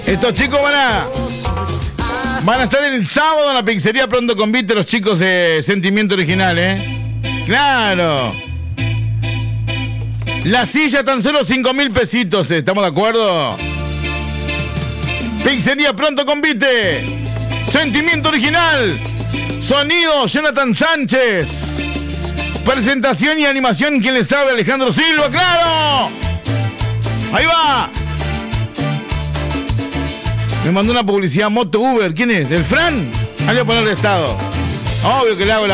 Estos chicos van a estar el sábado en la pizzería Pronto Convite, los chicos de Sentimiento Original, Claro. La silla tan solo 5.000 pesitos, ¿estamos de acuerdo? Pizzería Pronto Convite, Sentimiento Original, sonido Jonathan Sánchez, presentación y animación, ¿quién les sabe? Alejandro Silva, claro. Ahí va. Me mandó una publicidad Moto Uber, ¿quién es? ¿El Fran? Ahí voy a ponerle estado. Obvio que le hago la